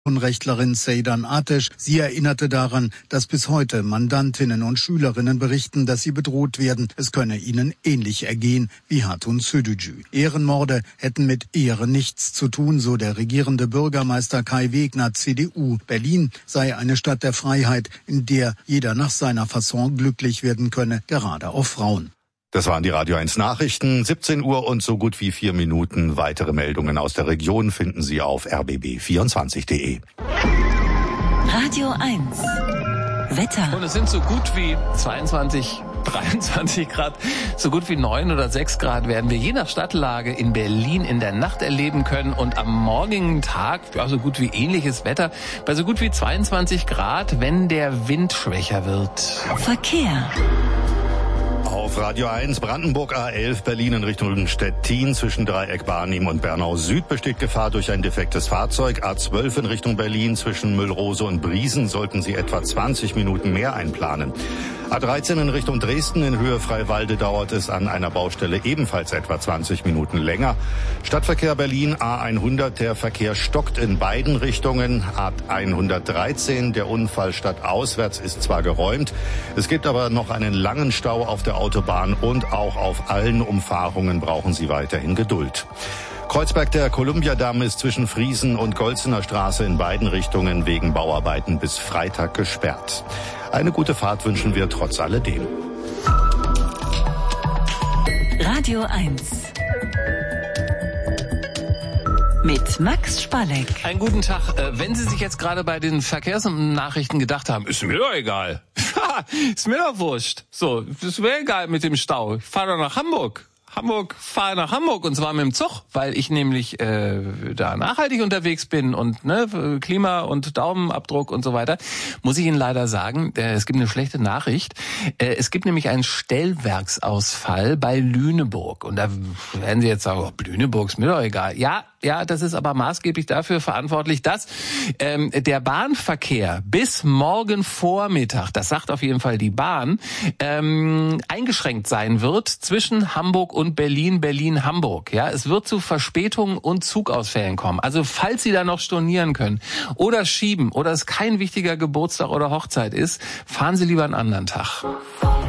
Rechtlerin Seydan Ateş. Sie erinnerte daran, dass bis heute Mandantinnen und Schülerinnen berichten, dass sie bedroht werden. Es könne ihnen ähnlich ergehen wie Hatun Sürücü. Ehrenmorde hätten mit Ehre nichts zu tun, so der regierende Bürgermeister Kai Wegner, CDU. Berlin sei eine Stadt der Freiheit, in der jeder nach seiner Fasson glücklich werden könne, gerade auch Frauen. Das waren die Radio 1 Nachrichten, 17 Uhr und so gut wie 4 Minuten. Weitere Meldungen aus der Region finden Sie auf rbb24.de. Radio 1 Wetter. Und es sind so gut wie 22, 23 Grad, so gut wie 9 oder 6 Grad werden wir je nach Stadtlage in Berlin in der Nacht erleben können. Und am morgigen Tag, ja, so gut wie ähnliches Wetter, bei so gut wie 22 Grad, wenn der Wind schwächer wird. Verkehr. Auf Radio 1 Brandenburg A11 Berlin in Richtung Stettin zwischen Dreieck Barnim und Bernau Süd besteht Gefahr durch ein defektes Fahrzeug. A12 in Richtung Berlin zwischen Müllrose und Briesen sollten Sie etwa 20 Minuten mehr einplanen. A13 in Richtung Dresden in Höhe Freiwalde dauert es an einer Baustelle ebenfalls etwa 20 Minuten länger. Stadtverkehr Berlin A100, der Verkehr stockt in beiden Richtungen. A113, der Unfall stadtauswärts ist zwar geräumt, es gibt aber noch einen langen Stau auf der Autobahn und auch auf allen Umfahrungen brauchen Sie weiterhin Geduld. Kreuzberg, der Kolumbiadamm ist zwischen Friesen und Golzener Straße in beiden Richtungen wegen Bauarbeiten bis Freitag gesperrt. Eine gute Fahrt wünschen wir trotz alledem. Radio 1 mit Max Spalleck. Einen guten Tag. Wenn Sie sich jetzt gerade bei den Verkehrsnachrichten gedacht haben, ist mir doch egal. Ist mir doch wurscht. So, ist mir egal mit dem Stau. Ich fahre doch nach Hamburg. Fahre nach Hamburg und zwar mit dem Zug, weil ich nämlich da nachhaltig unterwegs bin und Klima und Daumenabdruck und so weiter, muss ich Ihnen leider sagen, es gibt eine schlechte Nachricht. Es gibt nämlich einen Stellwerksausfall bei Lüneburg und da werden Sie jetzt sagen, oh, Lüneburg ist mir doch egal. Ja, das ist aber maßgeblich dafür verantwortlich, dass der Bahnverkehr bis morgen Vormittag, das sagt auf jeden Fall die Bahn, eingeschränkt sein wird zwischen Hamburg und Berlin, Hamburg. Ja, es wird zu Verspätungen und Zugausfällen kommen. Also falls Sie da noch stornieren können oder schieben oder es kein wichtiger Geburtstag oder Hochzeit ist, fahren Sie lieber einen anderen Tag.